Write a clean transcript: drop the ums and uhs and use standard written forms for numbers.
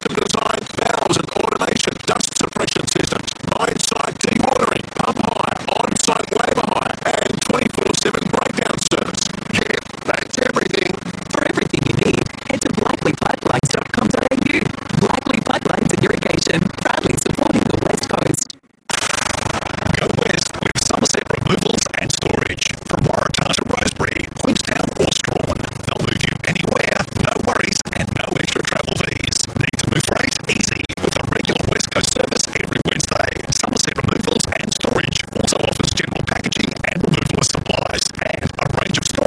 custom design, valves and automation, dust suppression systems, mine-site dewatering, pump hire, on-site labour hire, and 24/7 breakdown service. Yeah, that's everything. For everything you need, head to blackleypipelines.com.au. Blackley Pipelines and Irrigation, proudly supporting the West Coast. Go west with Somerset Removals and Storage. From Waratah to Rosebery, Queenstown or Strawn, they'll move you anywhere, no worries and no extra travel fees. Need to move freight? Easy with a regular West Coast service every Wednesday. Somerset Removals and Storage also offers general packaging and removalist supplies and a range of storage